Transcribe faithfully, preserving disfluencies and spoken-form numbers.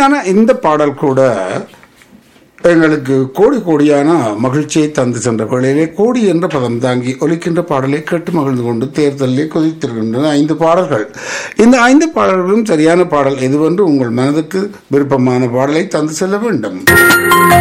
இனிமையான இந்த பாடல் கூட எங்களுக்கு கோடி கோடியான மகிழ்ச்சியை தந்து சென்ற வேளையிலே கோடி என்ற பதம் தாங்கி ஒலிக்கின்ற பாடலை கேட்டு மகிழ்ந்து கொண்டு தேர்தலிலே கொதித்திருக்கின்றன ஐந்து பாடல்கள். இந்த ஐந்து பாடல்களும் சரியான பாடல் எதுவென்று உங்கள் மனதுக்கு விருப்பமான பாடலை தந்து செல்ல வேண்டும்.